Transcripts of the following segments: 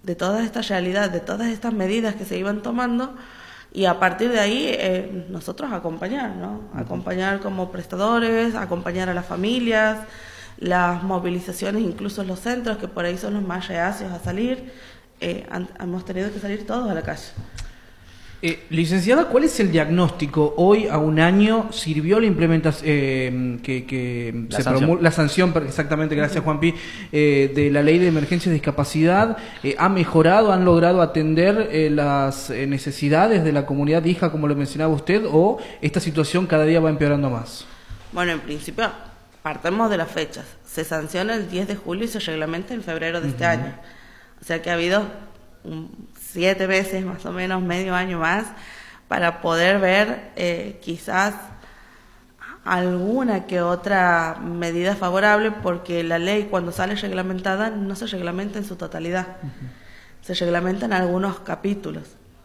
de toda esta realidad, de todas estas medidas que se iban tomando, y a partir de ahí nosotros acompañar, ¿no? Acompañar como prestadores, acompañar a las familias, las movilizaciones, incluso en los centros, que por ahí son los más reacios a salir, hemos tenido que salir todos a la calle. Licenciada, ¿cuál es el diagnóstico? Hoy, a un año, sirvió la implementación, la sanción, exactamente, gracias Juanpi, de la ley de emergencia de discapacidad. ¿Ha mejorado, han logrado atender las necesidades de la comunidad hija, como lo mencionaba usted, o esta situación cada día va empeorando más? Bueno, en principio, partamos de las fechas. Se sanciona el 10 de julio y se reglamenta en febrero de este año. O sea que ha habido 7 meses, más o menos, medio año más, para poder ver quizás alguna que otra medida favorable, porque la ley, cuando sale reglamentada, no se reglamenta en su totalidad. Se reglamenta en algunos capítulos.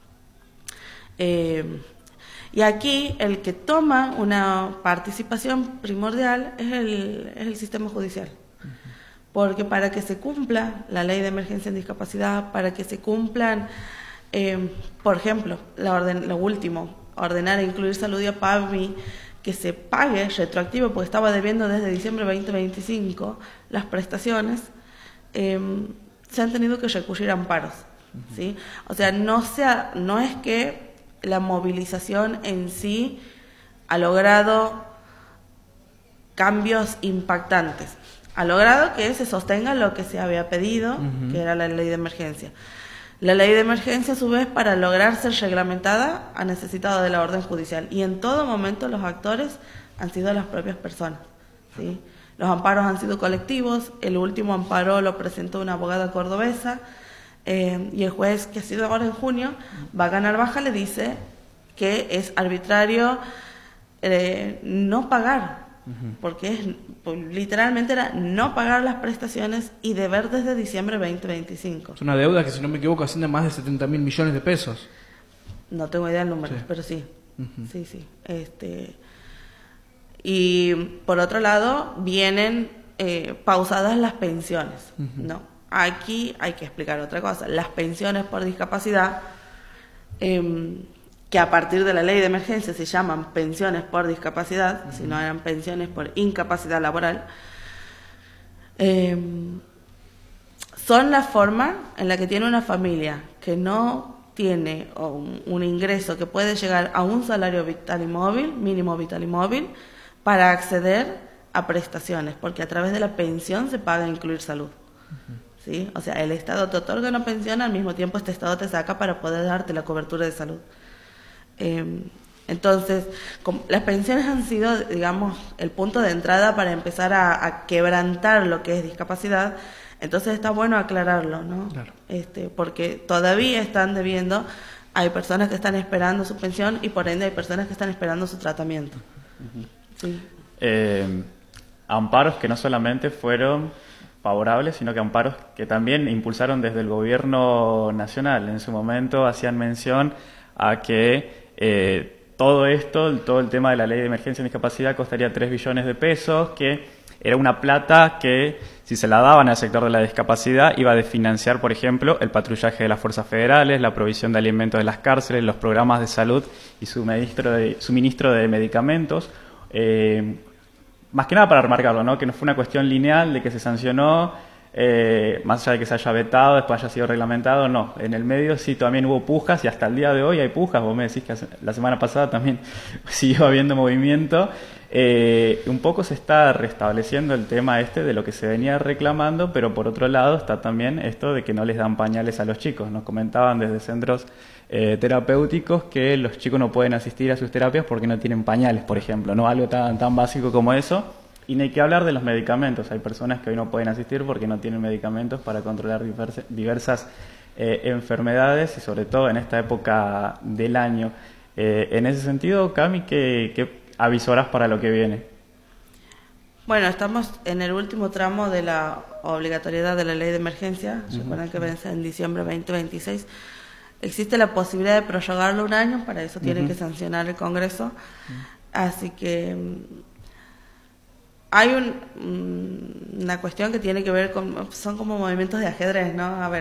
Y aquí el que toma una participación primordial es el sistema judicial. Porque para que se cumpla la ley de emergencia en discapacidad, para que se cumplan, por ejemplo, lo último, ordenar e incluir salud y PAVI, que se pague retroactivo, porque estaba debiendo desde diciembre de 2025 las prestaciones, se han tenido que recurrir a amparos, ¿sí? O sea, no es que la movilización en sí ha logrado cambios impactantes. Ha logrado que se sostenga lo que se había pedido, que era la ley de emergencia. La ley de emergencia, a su vez, para lograr ser reglamentada, ha necesitado de la orden judicial. Y en todo momento los actores han sido las propias personas, ¿sí? Los amparos han sido colectivos. El último amparo lo presentó una abogada cordobesa, y el juez, que ha sido ahora en junio, Bagán Arbaja, le dice que es arbitrario no pagar, porque literalmente era no pagar las prestaciones y deber desde diciembre de 2025. Es una deuda que, si no me equivoco, asciende a más de 70.000 millones de pesos. No tengo idea del número, sí, pero sí. Sí. Y por otro lado, vienen pausadas las pensiones, ¿no? Aquí hay que explicar otra cosa. Las pensiones por discapacidad, que a partir de la ley de emergencia se llaman pensiones por discapacidad, si no eran pensiones por incapacidad laboral, son la forma en la que tiene una familia que no tiene un ingreso que puede llegar a un salario vital y móvil, mínimo vital y móvil, para acceder a prestaciones, porque a través de la pensión se paga incluir salud. ¿Sí? O sea, el Estado te otorga una pensión, al mismo tiempo este Estado te saca para poder darte la cobertura de salud. Entonces, las pensiones han sido, digamos, el punto de entrada para empezar a quebrantar lo que es discapacidad. Entonces está bueno aclararlo, ¿no? Claro. Porque todavía están debiendo, hay personas que están esperando su pensión y por ende hay personas que están esperando su tratamiento. Sí. Amparos que no solamente fueron favorables, sino que amparos que también impulsaron desde el gobierno nacional. En su momento hacían mención a que todo el tema de la ley de emergencia en discapacidad costaría 3 billones de pesos, que era una plata que, si se la daban al sector de la discapacidad, iba a desfinanciar, por ejemplo, el patrullaje de las fuerzas federales, la provisión de alimentos de las cárceles, los programas de salud y suministro de medicamentos. Más que nada para remarcarlo, ¿no? Que no fue una cuestión lineal de que se sancionó, más allá de que se haya vetado, después haya sido reglamentado, no. En el medio sí también hubo pujas y hasta el día de hoy hay pujas. Vos me decís que la semana pasada también siguió habiendo movimiento. Un poco se está restableciendo el tema de lo que se venía reclamando, pero por otro lado está también esto de que no les dan pañales a los chicos. Nos comentaban desde centros terapéuticos que los chicos no pueden asistir a sus terapias porque no tienen pañales, por ejemplo, ¿no? Algo tan básico como eso. Y no hay que hablar de los medicamentos. Hay personas que hoy no pueden asistir porque no tienen medicamentos para controlar diversas enfermedades, y sobre todo en esta época del año. En ese sentido, Cami, ¿qué avisorás para lo que viene? Bueno, estamos en el último tramo de la obligatoriedad de la ley de emergencia. Recuerden que vence en diciembre de 2026. Existe la posibilidad de prorrogarlo un año, para eso tiene que sancionar el Congreso. Así que hay una cuestión que tiene que ver con, son como movimientos de ajedrez, ¿no? A ver,